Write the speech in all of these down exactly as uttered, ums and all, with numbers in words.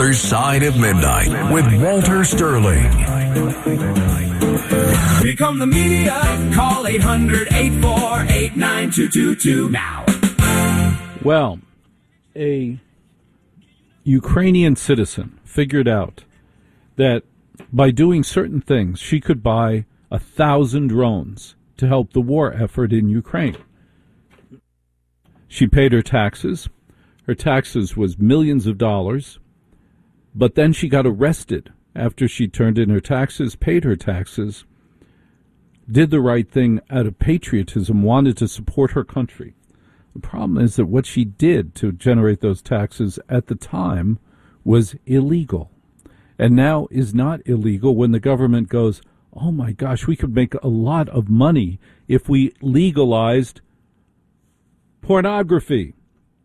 Other Side of Midnight with Walter Sterling. Become the media. Call eight hundred, eight four eight, nine two two two now. Well, a Ukrainian citizen figured out that by doing certain things, she could buy a thousand drones to help the war effort in Ukraine. She paid her taxes. Her taxes was millions of dollars. But then she got arrested after she turned in her taxes, paid her taxes, did the right thing out of patriotism, wanted to support her country. The problem is that what she did to generate those taxes at the time was illegal, and now is not illegal when the government goes, oh my gosh, we could make a lot of money if we legalized pornography.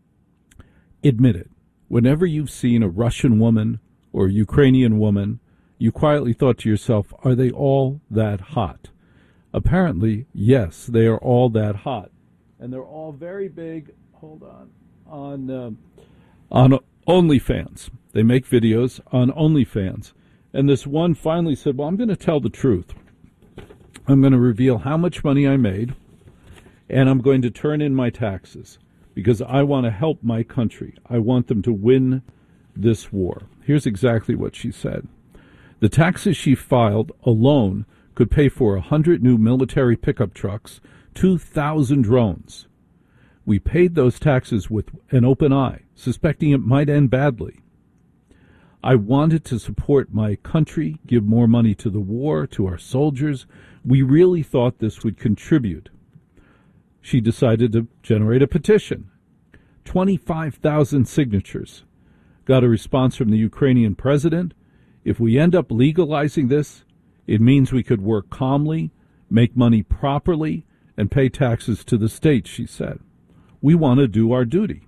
Admit it. Whenever you've seen a Russian woman or a Ukrainian woman, you quietly thought to yourself, are they all that hot? Apparently, yes, they are all that hot. And they're all very big, hold on, on, uh, on OnlyFans. They make videos on OnlyFans. And this one finally said, well, I'm going to tell the truth. I'm going to reveal how much money I made, and I'm going to turn in my taxes, because I want to help my country. I want them to win this war. Here's exactly what she said. The taxes she filed alone could pay for one hundred new military pickup trucks, two thousand drones. We paid those taxes with an open eye, suspecting it might end badly. I wanted to support my country, give more money to the war, to our soldiers. We really thought this would contribute. She decided to generate a petition. twenty-five thousand signatures. Got a response from the Ukrainian president. If we end up legalizing this, it means we could work calmly, make money properly, and pay taxes to the state, she said. We want to do our duty.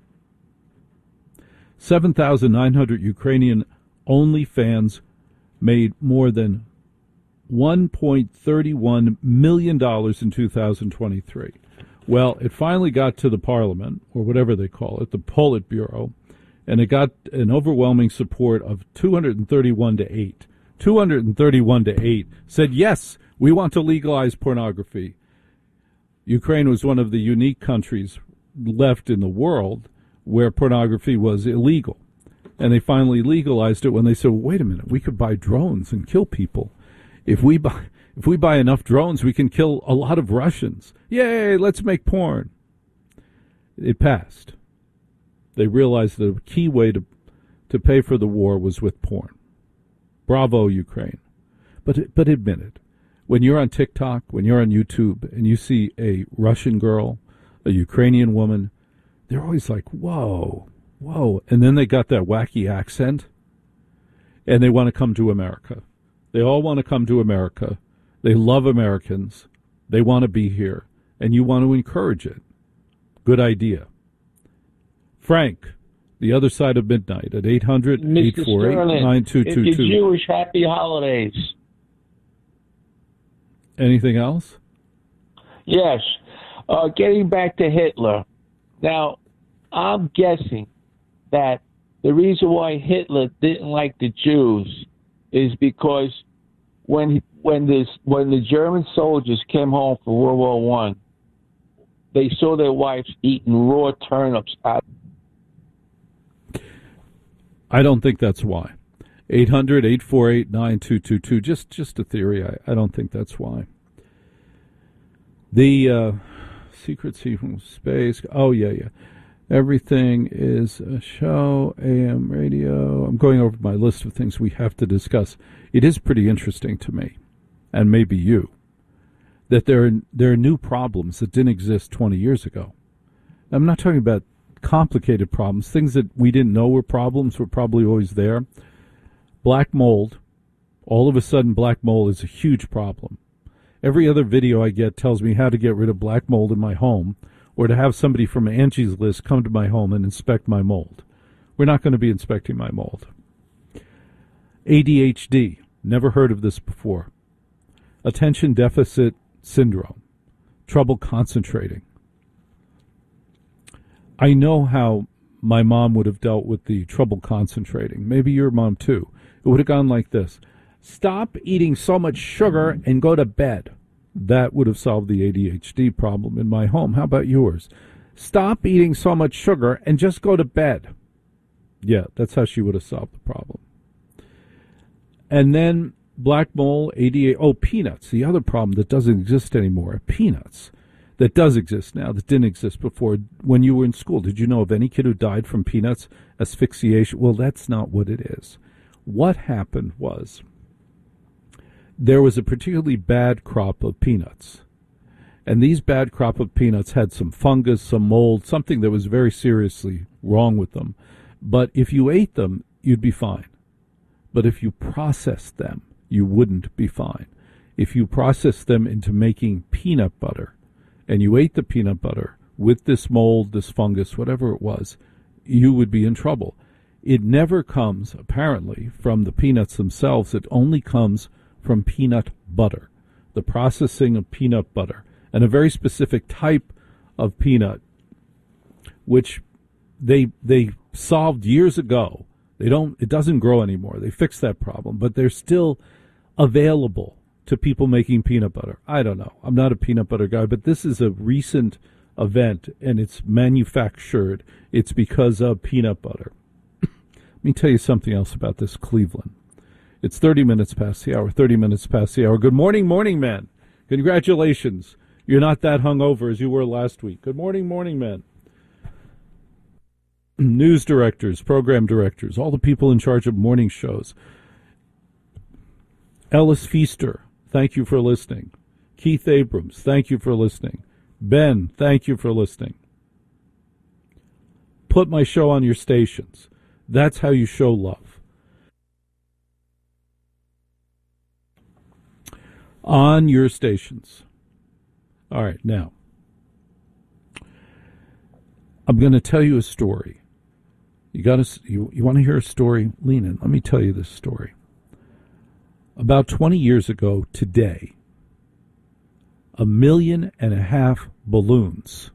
seven thousand nine hundred Ukrainian OnlyFans made more than one point three one million dollars in two thousand twenty-three. Well, it finally got to the parliament, or whatever they call it, the Politburo, and it got an overwhelming support of two hundred thirty-one to eight. two hundred thirty-one to eight said, yes, we want to legalize pornography. Ukraine was one of the unique countries left in the world where pornography was illegal. And they finally legalized it when they said, well, wait a minute, we could buy drones and kill people. If we buy... If we buy enough drones, we can kill a lot of Russians. Yay, let's make porn. It passed. They realized the key way to to pay for the war was with porn. Bravo, Ukraine. But but admit it. When you're on TikTok, when you're on YouTube, and you see a Russian girl, a Ukrainian woman, they're always like, whoa, whoa. And then they got that wacky accent, and they want to come to America. They all want to come to America. They love Americans. They want to be here. And you want to encourage it. Good idea. Frank, the other side of midnight at eight hundred, eight four eight, nine two two two. It's your Jewish happy holidays. Anything else? Yes. Uh, getting back to Hitler. Now, I'm guessing that the reason why Hitler didn't like the Jews is because when when this when the German soldiers came home from World War One, they saw their wives eating raw turnips out. I don't think that's why. eight hundred, eight four eight, nine two two two. Just just a theory. I, I don't think that's why. The uh, Secret Secret from Space. Oh, yeah, yeah. Everything is a show, A M radio. I'm going over my list of things we have to discuss. It is pretty interesting to me, and maybe you, that there are, there are new problems that didn't exist twenty years ago. I'm not talking about complicated problems. Things that we didn't know were problems were probably always there. Black mold. All of a sudden, black mold is a huge problem. Every other video I get tells me how to get rid of black mold in my home, or to have somebody from Angie's List come to my home and inspect my mold. We're not going to be inspecting my mold. A D H D. Never heard of this before. Attention deficit syndrome. Trouble concentrating. I know how my mom would have dealt with the trouble concentrating. Maybe your mom too. It would have gone like this. Stop eating so much sugar and go to bed. That would have solved the A D H D problem in my home. How about yours? Stop eating so much sugar and just go to bed. Yeah, that's how she would have solved the problem. And then black mold, A D H D, oh, peanuts, the other problem that doesn't exist anymore. Peanuts. That does exist now, that didn't exist before. When you were in school, did you know of any kid who died from peanuts asphyxiation? Well, that's not what it is. What happened was there was a particularly bad crop of peanuts. And these bad crop of peanuts had some fungus, some mold, something that was very seriously wrong with them. But if you ate them, you'd be fine. But if you processed them, you wouldn't be fine. If you processed them into making peanut butter, and you ate the peanut butter with this mold, this fungus, whatever it was, you would be in trouble. It never comes, apparently, from the peanuts themselves. It only comes from peanut butter, the processing of peanut butter, and a very specific type of peanut, which they they solved years ago. They don't. It doesn't grow anymore. They fixed that problem, but they're still available to people making peanut butter. I don't know. I'm not a peanut butter guy, but this is a recent event, and it's manufactured. It's because of peanut butter. Let me tell you something else about this Cleveland. It's thirty minutes past the hour, thirty minutes past the hour. Good morning, morning man. Congratulations. You're not that hungover as you were last week. Good morning, morning man. News directors, program directors, all the people in charge of morning shows. Ellis Feaster, thank you for listening. Keith Abrams, thank you for listening. Ben, thank you for listening. Put my show on your stations. That's how you show love. On your stations. All right, now, I'm going to tell you a story. You got to, you, you want to hear a story? Lean in. Let me tell you this story. About twenty years ago today, a million and a half balloons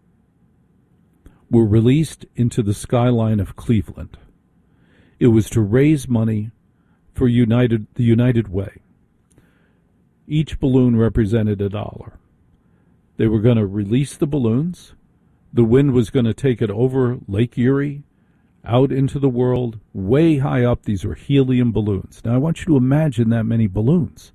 were released into the skyline of Cleveland. It was to raise money for United, the United Way. Each balloon represented a dollar. They were going to release the balloons. The wind was going to take it over Lake Erie, out into the world, way high up. These were helium balloons. Now, I want you to imagine that many balloons.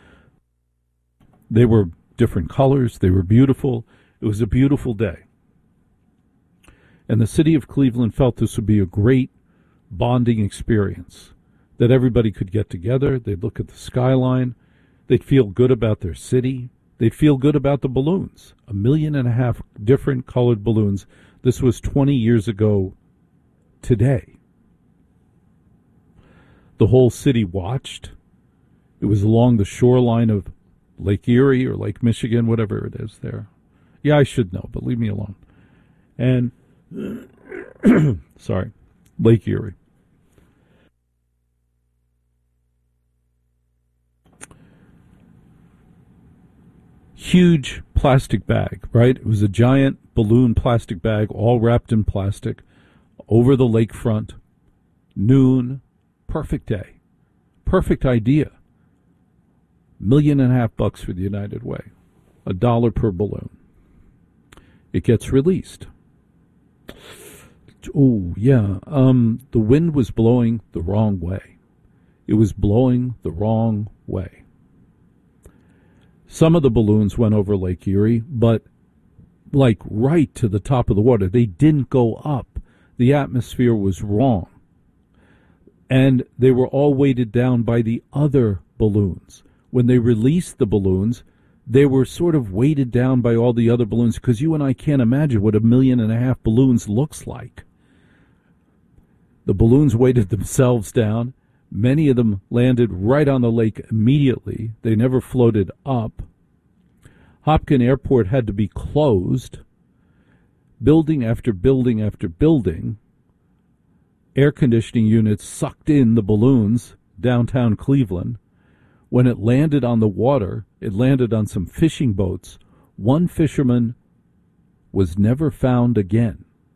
They were different colors. They were beautiful. It was a beautiful day. And the city of Cleveland felt this would be a great bonding experience, that everybody could get together. They'd look at the skyline. They'd feel good about their city. They'd feel good about the balloons. A million and a half different colored balloons. This was twenty years ago today. The whole city watched. It was along the shoreline of Lake Erie or Lake Michigan, whatever it is there. Yeah, I should know, but leave me alone. And, sorry, Lake Erie. Huge plastic bag, right? It was a giant balloon plastic bag, all wrapped in plastic, over the lakefront, noon, perfect day, perfect idea. Million and a half bucks for the United Way, a dollar per balloon. It gets released. Oh, yeah, um, the wind was blowing the wrong way. It was blowing the wrong way. Some of the balloons went over Lake Erie, but like right to the top of the water. They didn't go up. The atmosphere was wrong. And they were all weighted down by the other balloons. When they released the balloons, they were sort of weighted down by all the other balloons, because you and I can't imagine what a million and a half balloons looks like. The balloons weighted themselves down. Many of them landed right on the lake immediately. They never floated up. Hopkins Airport had to be closed. Building after building after building, air conditioning units sucked in the balloons downtown Cleveland. When it landed on the water, it landed on some fishing boats. One fisherman was never found again.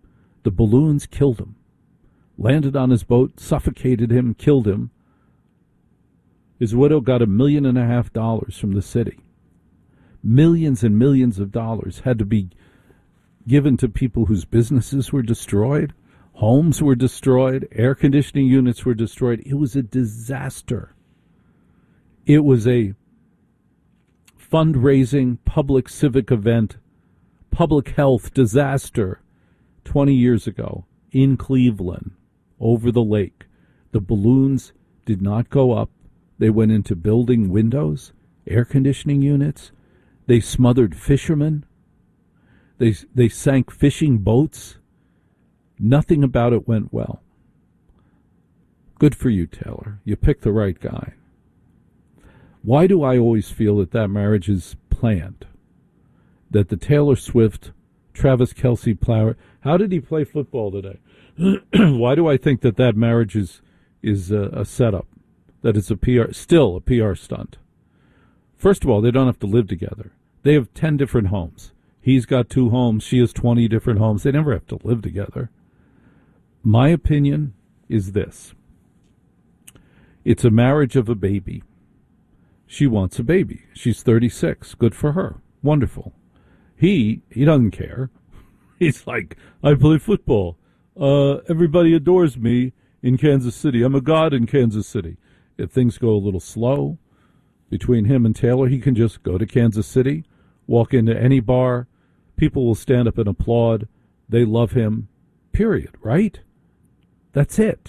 The balloons killed him. Landed on his boat, suffocated him, killed him. His widow got a million and a half dollars from the city. Millions and millions of dollars had to be given to people whose businesses were destroyed, homes were destroyed, air conditioning units were destroyed. It was a disaster. It was a fundraising, public civic event, public health disaster twenty years ago in Cleveland, over the lake. The balloons did not go up. They went into building windows, air conditioning units. They smothered fishermen. They they sank fishing boats. Nothing about it went well. Good for you, Taylor. You picked the right guy. Why do I always feel that that marriage is planned? That the Taylor Swift, Travis Kelce Plower, how did he play football today? Why do I think that that marriage is is a, a setup? That it's a P R, still a P R stunt? First of all, they don't have to live together. They have ten different homes. He's got two homes. She has twenty different homes. They never have to live together. My opinion is this. It's a marriage of a baby. She wants a baby. She's thirty-six. Good for her. Wonderful. He, he doesn't care. He's like, I play football. Uh, everybody adores me in Kansas City. I'm a god in Kansas City. If things go a little slow between him and Taylor, he can just go to Kansas City, walk into any bar. People will stand up and applaud. They love him. Period. Right? That's it.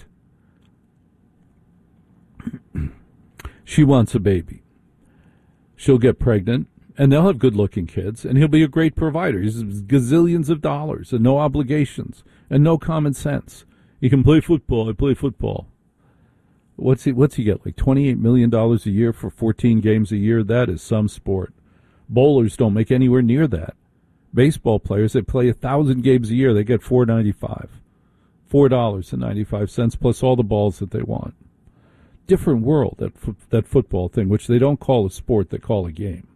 She wants a baby. She'll get pregnant, and they'll have good-looking kids, and he'll be a great provider. He's gazillions of dollars and no obligations and no common sense. He can play football. I play football. What's he, what's he get, like twenty-eight million dollars a year for fourteen games a year? That is some sport. Bowlers don't make anywhere near that. Baseball players, they play one thousand games a year. They get four dollars and ninety-five cents. four dollars and ninety-five cents plus all the balls that they want. Different world, that fo- that football thing, which they don't call a sport, they call a game.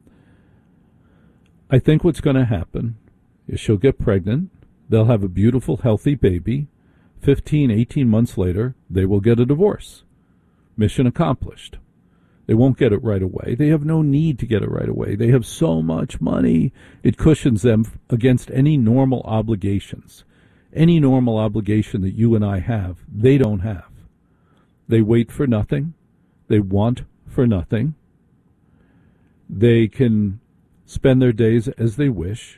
I think what's going to happen is she'll get pregnant. They'll have a beautiful, healthy baby. fifteen, eighteen months later, they will get a divorce. Mission accomplished. They won't get it right away. They have no need to get it right away. They have so much money. It cushions them against any normal obligations. Any normal obligation that you and I have, they don't have. They wait for nothing. They want for nothing. They can spend their days as they wish.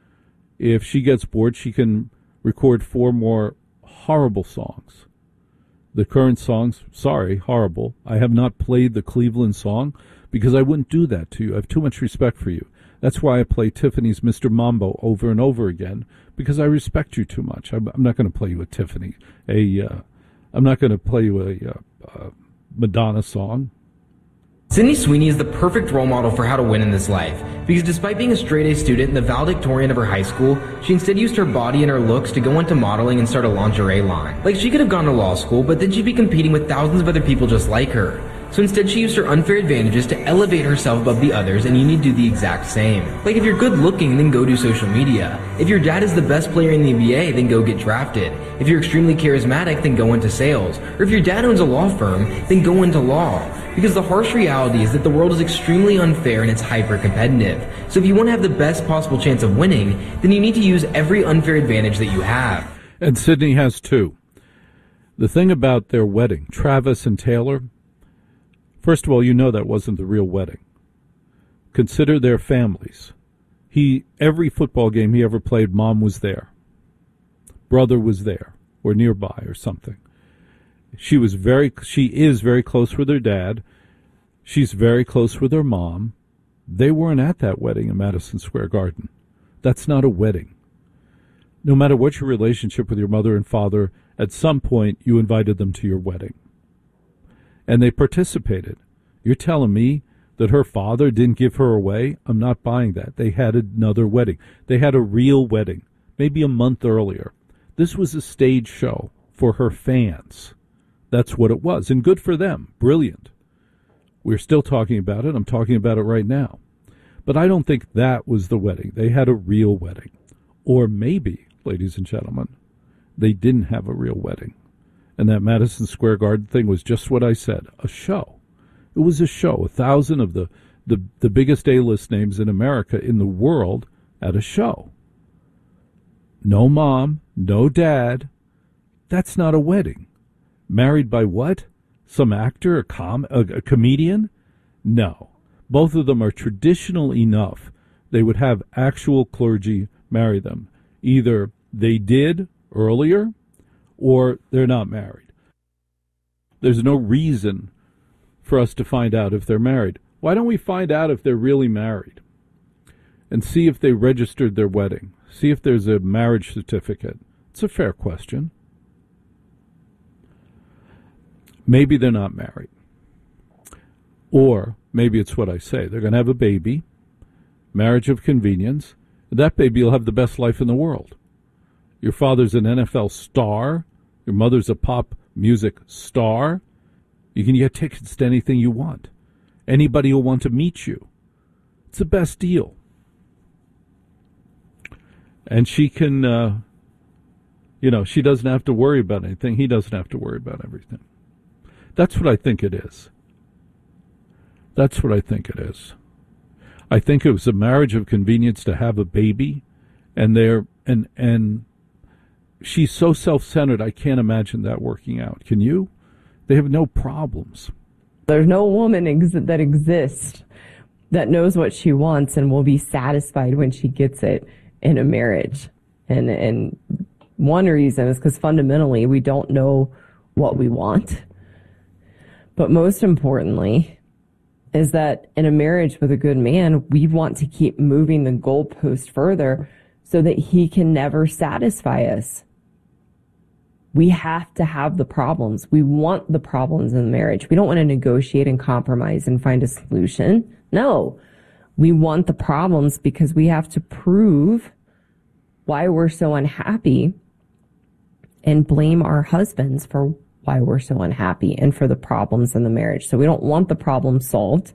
If she gets bored, she can record four more horrible songs. The current songs, sorry, horrible. I have not played the Cleveland song because I wouldn't do that to you. I have too much respect for you. That's why I play Tiffany's Mister Mambo over and over again, because I respect you too much. I'm, I'm not going to play you a Tiffany. A, uh, I'm not going to play you a, uh, a Madonna song. Sydney Sweeney is the perfect role model for how to win in this life, because despite being a straight-A student and the valedictorian of her high school, she instead used her body and her looks to go into modeling and start a lingerie line. Like, she could have gone to law school, but then she'd be competing with thousands of other people just like her. So instead, she used her unfair advantages to elevate herself above the others, and you need to do the exact same. Like, if you're good looking, then go do social media. If your dad is the best player in the N B A, then go get drafted. If you're extremely charismatic, then go into sales. Or if your dad owns a law firm, then go into law. Because the harsh reality is that the world is extremely unfair and it's hyper-competitive. So if you want to have the best possible chance of winning, then you need to use every unfair advantage that you have. And Sydney has two. The thing about their wedding, Travis and Taylor, first of all, you know that wasn't the real wedding. Consider their families. He, every football game he ever played, mom was there. Brother was there, or nearby, or something. She was very, she is very close with her dad. She's very close with her mom. They weren't at that wedding in Madison Square Garden. That's not a wedding. No matter what your relationship with your mother and father, at some point you invited them to your wedding. And they participated. You're telling me that her father didn't give her away? I'm not buying that. They had another wedding. They had a real wedding, maybe a month earlier. This was a stage show for her fans. That's what it was. And good for them. Brilliant. We're still talking about it. I'm talking about it right now. But I don't think that was the wedding. They had a real wedding. Or maybe, ladies and gentlemen, they didn't have a real wedding. And that Madison Square Garden thing was just what I said, a show. It was a show. A thousand of the, the, the biggest A-list names in America, in the world, at a show. No mom, no dad. That's not a wedding. Married by what? Some actor, a, com- a, a comedian? No. Both of them are traditional enough. They would have actual clergy marry them. Either they did earlier, or they're not married. There's no reason for us to find out if they're married. Why don't we find out if they're really married? And see if they registered their wedding. See if there's a marriage certificate. It's a fair question. Maybe they're not married. Or maybe it's what I say. They're going to have a baby, marriage of convenience. That baby will have the best life in the world. Your father's an N F L star. Your mother's a pop music star. You can get tickets to anything you want. Anybody will want to meet you. It's the best deal. And she can, uh, you know, she doesn't have to worry about anything. He doesn't have to worry about everything. That's what I think it is. That's what I think it is. I think it was a marriage of convenience to have a baby, and they're and and she's so self-centered. I can't imagine that working out. Can you? They have no problems. There's no woman ex- that exists that knows what she wants and will be satisfied when she gets it in a marriage. And and one reason is because fundamentally we don't know what we want. But most importantly is that in a marriage with a good man, we want to keep moving the goalpost further so that he can never satisfy us. We have to have the problems. We want the problems in the marriage. We don't want to negotiate and compromise and find a solution. No, we want the problems because we have to prove why we're so unhappy and blame our husbands for why we're so unhappy and for the problems in the marriage. So we don't want the problem solved.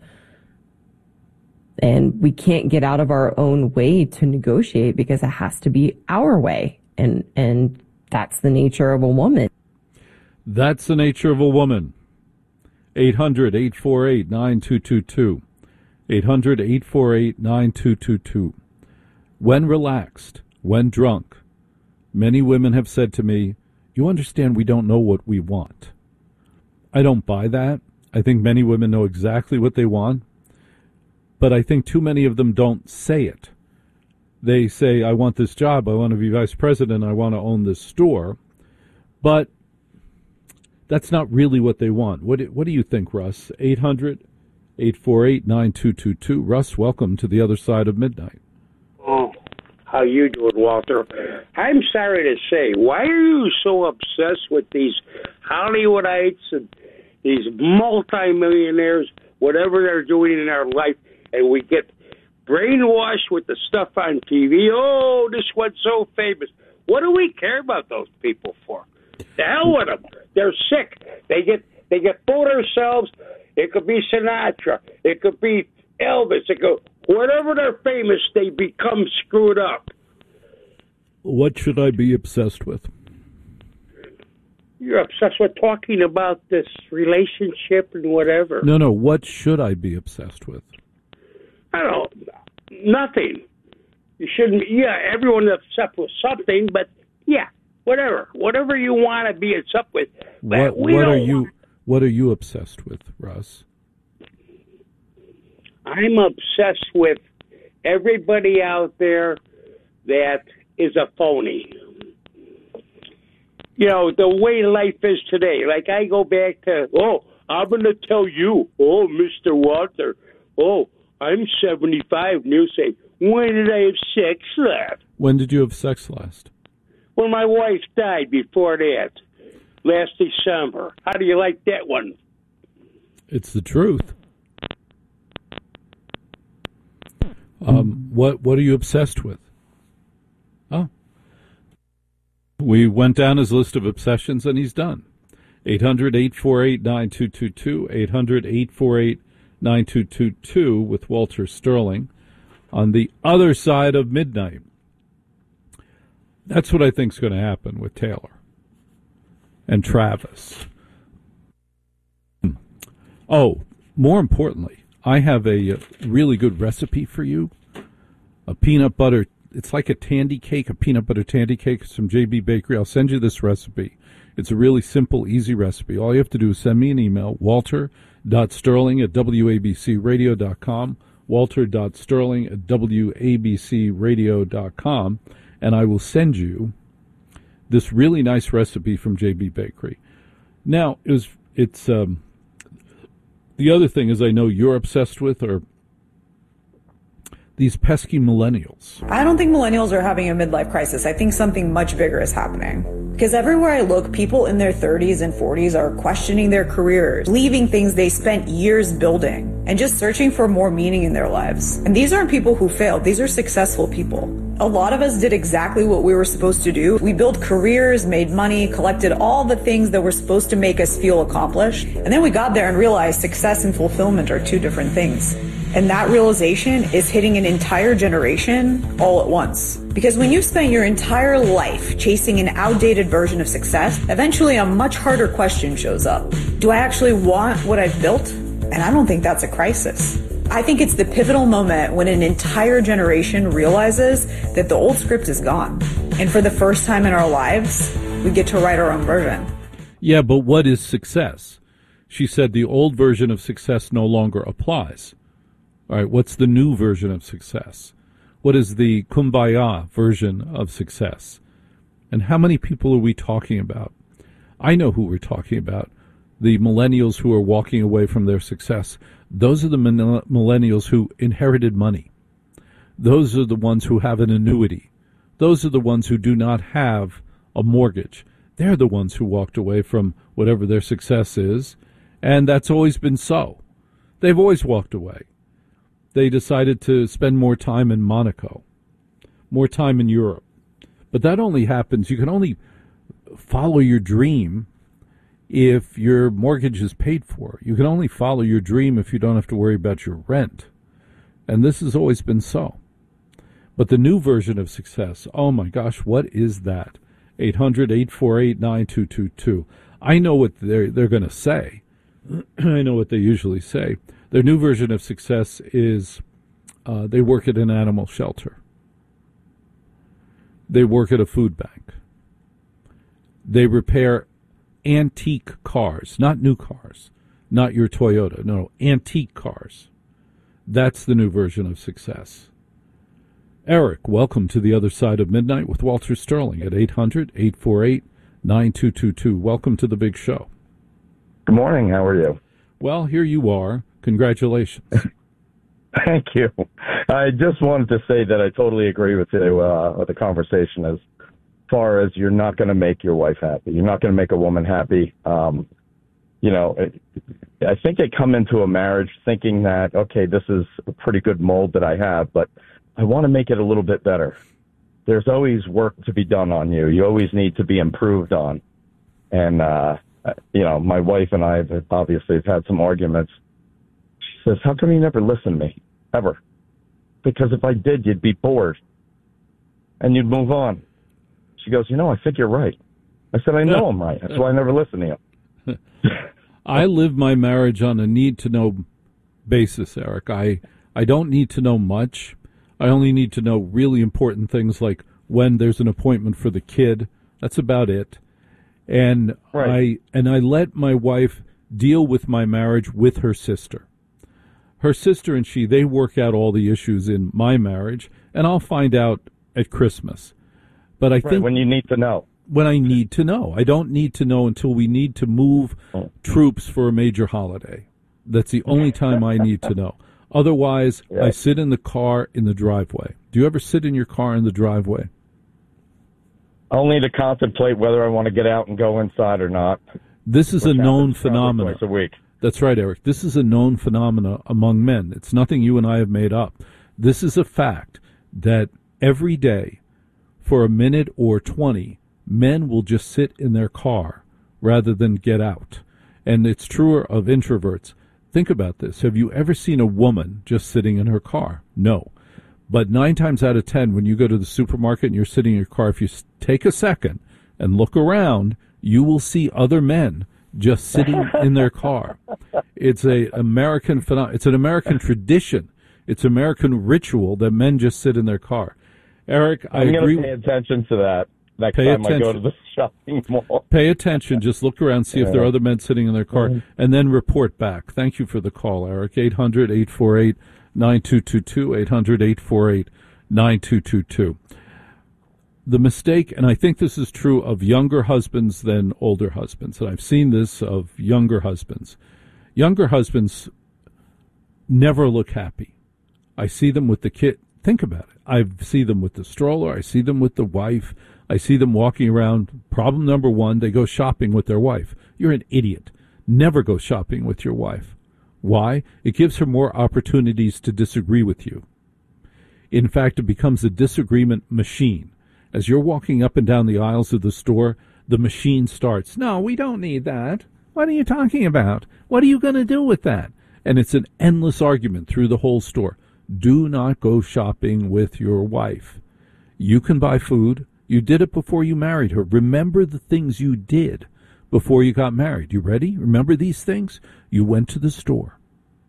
And we can't get out of our own way to negotiate because it has to be our way. And, and that's the nature of a woman. That's the nature of a woman. eight hundred, eight four eight, nine two two two. eight hundred, eight four eight, nine two two two. When relaxed, when drunk, many women have said to me, you understand we don't know what we want. I don't buy that. I think many women know exactly what they want, but I think too many of them don't say it. They say, I want this job, I want to be vice president, I want to own this store, but that's not really what they want. What do, what do you think, Russ? eight hundred, eight four eight, nine two two two. Russ, welcome to the other side of midnight. Oh, how you doing, Walter? I'm sorry to say, why are you so obsessed with these Hollywoodites and these multimillionaires, whatever they're doing in their life, and we get brainwashed with the stuff on T V? Oh, this one's so famous. What do we care about those people for? The hell with them. They're sick. They get they get full of themselves. It could be Sinatra. It could be Elvis. It could, whatever they're famous, they become screwed up. What should I be obsessed with? You're obsessed with talking about this relationship and whatever. No, no. What should I be obsessed with? I don't know. Nothing. You shouldn't. Yeah, everyone's obsessed with something, but yeah, whatever. Whatever you want to be obsessed with. What, we what don't are you? want... What are you obsessed with, Russ? I'm obsessed with everybody out there that is a phony. You know, the way life is today. Like, I go back to, oh, I'm going to tell you, oh, Mister Walter, oh, I'm seventy-five, and you say, when did I have sex last? When did you have sex last? When my wife died before that, last December. How do you like that one? It's the truth. Um, what what are you obsessed with? Oh. We went down his list of obsessions, and he's done. eight hundred, eight four eight, nine two two two, eight hundred, eight four eight, nine two two two with Walter Sterling on the other side of midnight. That's what I think is going to happen with Taylor. and Travis. Oh, more importantly, I have a really good recipe for you. A peanut butter, it's like a tandy cake, a peanut butter tandy cake. It's from J B Bakery. I'll send you this recipe. It's a really simple, easy recipe. All you have to do is send me an email, walter.sterling at w a b c radio dot com, walter.sterling at w a b c radio dot com, and I will send you this really nice recipe from J B Bakery. Now, it was, it's... Um, The other thing is I know you're obsessed with are these pesky millennials. I don't think millennials are having a midlife crisis. I think something much bigger is happening. Because everywhere I look, people in their thirties and forties are questioning their careers, leaving things they spent years building, and just searching for more meaning in their lives. And these aren't people who failed. These are successful people. A lot of us did exactly what we were supposed to do. We built careers, made money, collected all the things that were supposed to make us feel accomplished. And then we got there and realized success and fulfillment are two different things. And that realization is hitting an entire generation all at once. Because when you've spent your entire life chasing an outdated version of success, eventually a much harder question shows up. Do I actually want what I've built? And I don't think that's a crisis. I think it's the pivotal moment when an entire generation realizes that the old script is gone. And for the first time in our lives, we get to write our own version. Yeah, but what is success? She said the old version of success no longer applies. All right, what's the new version of success? What is the kumbaya version of success? And how many people are we talking about? I know who we're talking about. The millennials who are walking away from their success. Those are the millennials who inherited money. Those are the ones who have an annuity. Those are the ones who do not have a mortgage. They're the ones who walked away from whatever their success is, and that's always been so. They've always walked away. They decided to spend more time in Monaco, more time in Europe. But that only happens, you can only follow your dream if your mortgage is paid for. You can only follow your dream if you don't have to worry about your rent. And this has always been so. But the new version of success, oh my gosh, what is that? eight hundred, eight four eight, nine two two two. I know what they're, they're going to say. I know what they usually say. Their new version of success is uh, they work at an animal shelter. They work at a food bank. They repair antique cars, not new cars, not your Toyota. No, antique cars. That's the new version of success. Eric, welcome to the other side of midnight with Walter Sterling at eight hundred, eight four eight, nine two two two. Welcome to the big show. Good morning. How are you? Well, here you are. Congratulations. Thank you. I just wanted to say that I totally agree with you uh, with the conversation as far as you're not going to make your wife happy. You're not going to make a woman happy. Um, you know, it, I think they come into a marriage thinking that, okay, this is a pretty good mold that I have, but I want to make it a little bit better. There's always work to be done on you. You always need to be improved on. And, uh, you know, my wife and I have obviously have had some arguments. She says, how come you never listen to me, ever? Because if I did, you'd be bored and you'd move on. She goes, you know, I think you're right. I said, I know I'm right. That's why I never listen to you. I live my marriage on a need-to-know basis, Eric. I, I don't need to know much. I only need to know really important things like when there's an appointment for the kid. That's about it. And right. I and I let my wife deal with my marriage with her sister. Her sister and she, they work out all the issues in my marriage, and I'll find out at Christmas. But I right, think when you need to know. When I need to know. I don't need to know until we need to move oh. troops for a major holiday. That's the only time I need to know. Otherwise, yeah. I sit in the car in the driveway. Do you ever sit in your car in the driveway? Only to contemplate whether I want to get out and go inside or not. This is a known phenomenon. Twice a week. That's right, Eric. This is a known phenomenon among men. It's nothing you and I have made up. This is a fact that every day, for a minute or twenty, men will just sit in their car rather than get out. And it's truer of introverts. Think about this. Have you ever seen a woman just sitting in her car? No. But nine times out of ten, when you go to the supermarket and you're sitting in your car, if you take a second and look around, you will see other men just sitting in their car. It's a American phenomenon. It's an American tradition. It's American ritual that men just sit in their car. Eric, I I'm agree. I'm going to pay attention to that next Pay time attention. I go to the shopping mall. Pay attention. Just look around, see if there are Yeah. other men sitting in their car, Mm-hmm. and then report back. Thank you for the call, Eric. eight hundred, eight four eight, nine two two two, eight hundred, eight four eight, nine two two two. The mistake, and I think this is true of younger husbands than older husbands, and I've seen this of younger husbands. Younger husbands never look happy. I see them with the kid. Think about it. I see them with the stroller. I see them with the wife. I see them walking around. Problem number one, they go shopping with their wife. You're an idiot. Never go shopping with your wife. Why? It gives her more opportunities to disagree with you. In fact, it becomes a disagreement machine. As you're walking up and down the aisles of the store, the machine starts. No, we don't need that. What are you talking about? What are you going to do with that? And it's an endless argument through the whole store. Do not go shopping with your wife. You can buy food. You did it before you married her. Remember the things you did before you got married. You ready? Remember these things? You went to the store.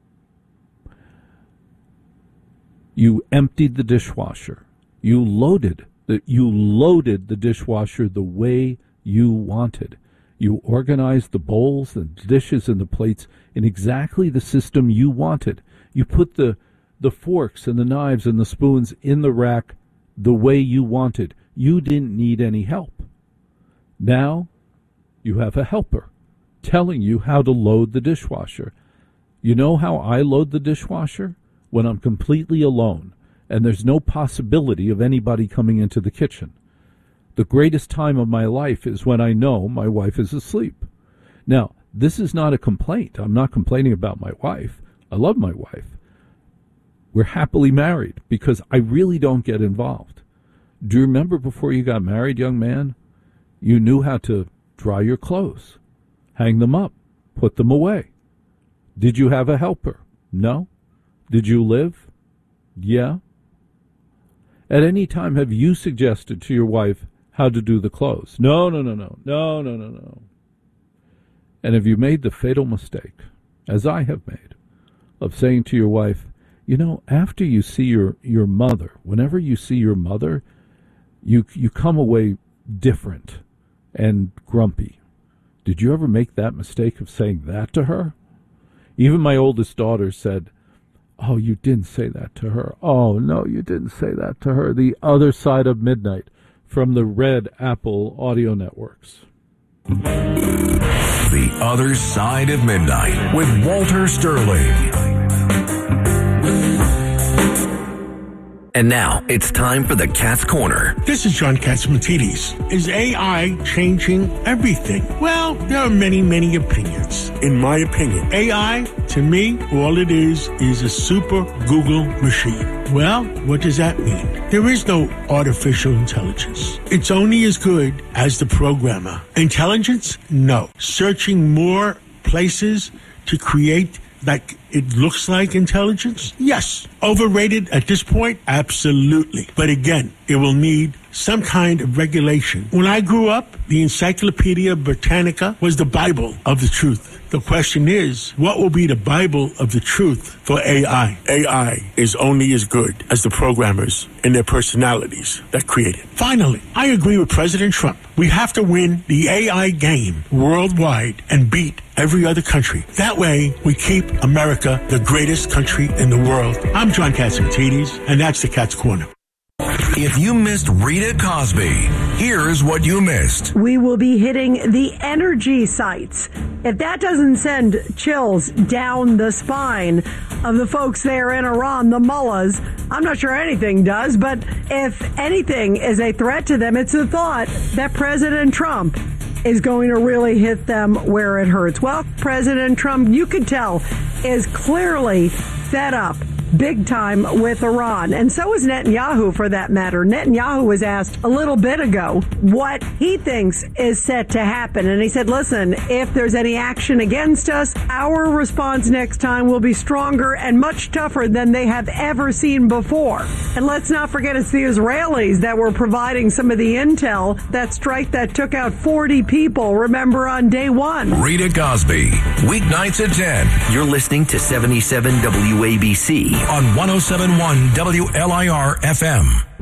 You emptied the dishwasher. You loaded the, you loaded the dishwasher the way you wanted. You organized the bowls and dishes and the plates in exactly the system you wanted. You put the the forks and the knives and the spoons in the rack the way you wanted. You didn't need any help. Now you have a helper telling you how to load the dishwasher. You know how I load the dishwasher? When I'm completely alone and there's no possibility of anybody coming into the kitchen. The greatest time of my life is when I know my wife is asleep. Now, this is not a complaint. I'm not complaining about my wife. I love my wife. We're happily married because I really don't get involved. Do you remember before you got married, young man? You knew how to dry your clothes, hang them up, put them away. Did you have a helper? No. Did you live? Yeah. At any time, have you suggested to your wife how to do the clothes? No, no, no, no, no, no, no, no. And have you made the fatal mistake, as I have made, of saying to your wife, you know, after you see your, your mother, whenever you see your mother, you you come away different and grumpy. Did you ever make that mistake of saying that to her? Even my oldest daughter said, oh, you didn't say that to her. Oh, no, you didn't say that to her. The Other Side of Midnight from the Red Apple Audio Networks. The Other Side of Midnight with Walter Sterling. And now it's time for the Cat's Corner. This is John Catsimatidis. Is A I changing everything? Well, there are many, many opinions. In my opinion, A I, to me, all it is is a super Google machine. Well, what does that mean? There is no artificial intelligence. It's only as good as the programmer. Intelligence? No. Searching more places to create like it looks like intelligence? Yes. Overrated at this point? Absolutely. But again, it will need some kind of regulation. When I grew up, the Encyclopedia Britannica was the Bible of the truth. The question is, what will be the Bible of the truth for A I? A I is only as good as the programmers and their personalities that create it. Finally, I agree with President Trump. We have to win the A I game worldwide and beat every other country. That way, we keep America the greatest country in the world. I'm John Catsimatidis, and that's the Cat's Corner. If you missed Rita Cosby, here's what you missed. We will be hitting the energy sites. If that doesn't send chills down the spine of the folks there in Iran, the mullahs, I'm not sure anything does, but if anything is a threat to them, it's the thought that President Trump is going to really hit them where it hurts. Well, President Trump, you could tell, is clearly fed up big time with Iran. And so is Netanyahu, for that matter. Netanyahu was asked a little bit ago what he thinks is set to happen. And he said, listen, if there's any action against us, our response next time will be stronger and much tougher than they have ever seen before. And let's not forget it's the Israelis that were providing some of the intel, that strike that took out forty people, remember, on day one. Rita Cosby, weeknights at ten. You're listening to seventy-seven W A B C on one oh seven point one W L I R F M.